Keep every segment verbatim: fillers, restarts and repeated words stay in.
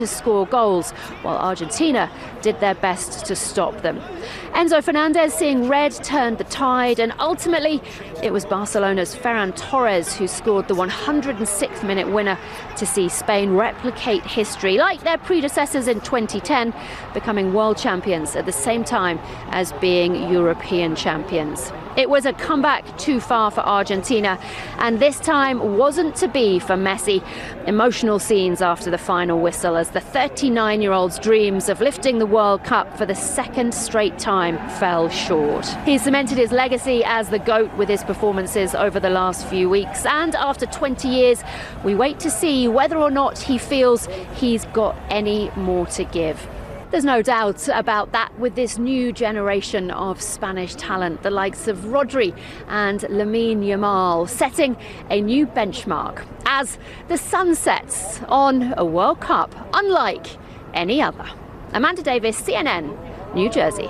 to score goals, while Argentina did their best to stop them. Enzo Fernandez, seeing red, turned the tide, and ultimately it was Barcelona's Ferran Torres who scored the one hundred sixth minute winner to see Spain replicate history, like their predecessors in twenty ten, becoming world champions at the same time as being European champions. It was a comeback too far for Argentina, and this time wasn't to be for Messi. Emotional scenes after the final whistle as the thirty-nine-year-old's dreams of lifting the World Cup for the second straight time fell short. He cemented his legacy as the GOAT with his performances over the last few weeks, and after twenty years, we wait to see whether or not he feels he's got any more to give. There's no doubt about that with this new generation of Spanish talent, the likes of Rodri and Lamine Yamal, setting a new benchmark as the sun sets on a World Cup unlike any other. Amanda Davis, C N N, New Jersey.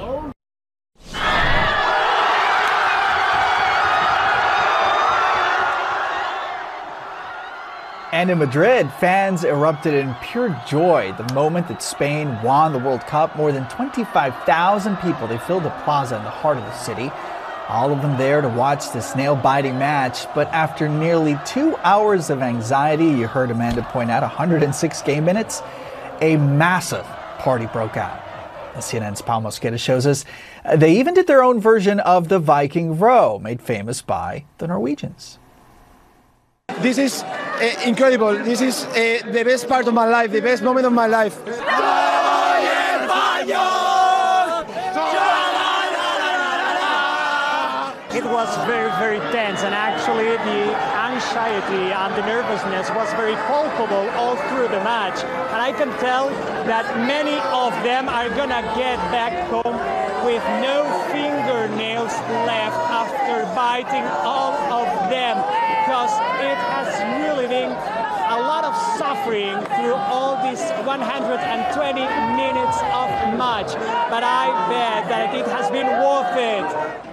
And in Madrid, fans erupted in pure joy the moment that Spain won the World Cup. More than twenty-five thousand people, they filled the plaza in the heart of the city. All of them there to watch this nail-biting match. But after nearly two hours of anxiety, you heard Amanda point out one hundred six game minutes, a massive party broke out. As C N N's Pau Mosqueda shows us, they even did their own version of the Viking Row, made famous by the Norwegians. This is uh, incredible. This is uh, the best part of my life, the best moment of my life. It was very, very tense, and actually the anxiety and the nervousness was very palpable all through the match. And I can tell that many of them are gonna get back home with no fingernails left after biting all of them, because it has really been a lot of suffering through all these one hundred twenty minutes of match. But I bet that it has been worth it.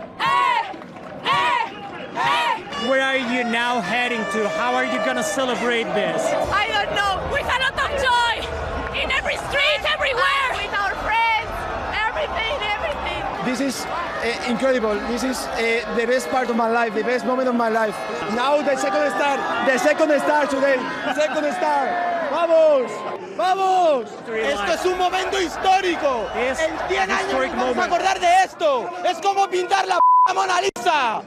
Where are you now heading to? How are you gonna celebrate this? I don't know. With a lot of joy. In every street, everywhere. With our friends. Everything, everything. This is uh, incredible. This is uh, the best part of my life, the best moment of my life. Now the second star, the second star today, the second star. ¡Vamos! ¡Vamos! Esto es un momento histórico. En cien años nos vamos a acordar de esto. Es como pintar la p Mona Lisa.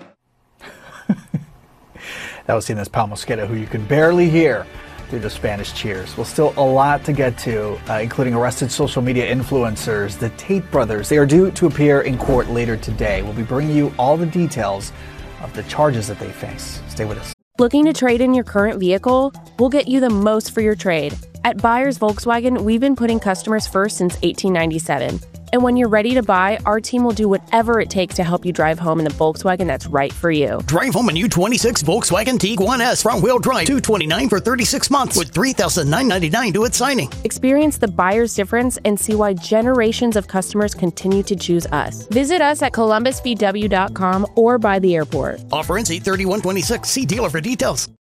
That was C N N's Pau Mosqueda, who you can barely hear through the Spanish cheers. Well, still a lot to get to, uh, including arrested social media influencers, the Tate brothers. They are due to appear in court later today. We'll be bringing you all the details of the charges that they face. Stay with us. Looking to trade in your current vehicle? We'll get you the most for your trade. At Buyers Volkswagen, we've been putting customers first since eighteen ninety-seven. And when you're ready to buy, our team will do whatever it takes to help you drive home in the Volkswagen that's right for you. Drive home a new twenty-six Volkswagen Tiguan S front-wheel drive, two hundred twenty-nine dollars for thirty-six months with three thousand nine hundred ninety-nine dollars to its signing. Experience the buyer's difference and see why generations of customers continue to choose us. Visit us at columbus v w dot com or by the airport. Offer ends eight thirty-one twenty-six. See dealer for details.